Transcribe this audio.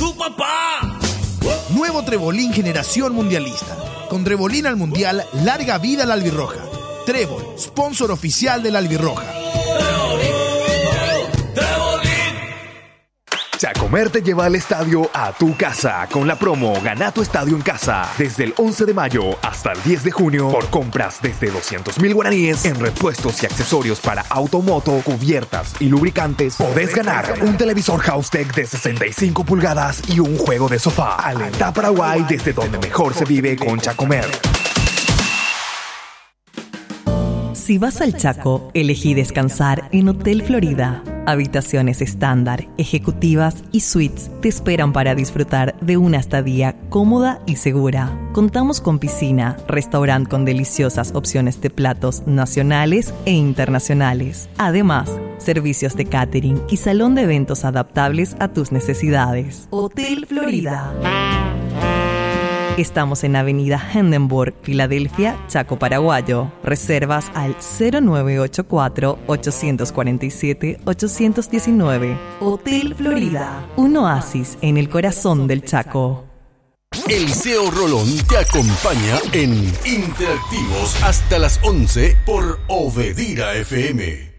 tu papá. Nuevo Trebolín Generación Mundialista. Con Trebolín al Mundial, larga vida la albirroja. Trébol, sponsor oficial de la albirroja. Chacomer te lleva al estadio a tu casa con la promo Gana tu estadio en casa desde el 11 de mayo hasta el 10 de junio por compras desde 200,000 guaraníes en repuestos y accesorios para automoto, cubiertas y lubricantes. Podés ganar un televisor House-Tech de 65 pulgadas y un juego de sofá. Alentá Paraguay desde donde mejor se vive con Chacomer. Si vas al Chaco, elegí descansar en Hotel Florida. Habitaciones estándar, ejecutivas y suites te esperan para disfrutar de una estadía cómoda y segura. Contamos con piscina, restaurante con deliciosas opciones de platos nacionales e internacionales. Además, servicios de catering y salón de eventos adaptables a tus necesidades. Hotel Florida. Estamos en Avenida Hindenburg, Filadelfia, Chaco, Paraguayo. Reservas al 0984-847-819. Hotel Florida, un oasis en el corazón del Chaco. El Liceo Rolón te acompaña en Interactivos hasta las 11 por Obedira FM.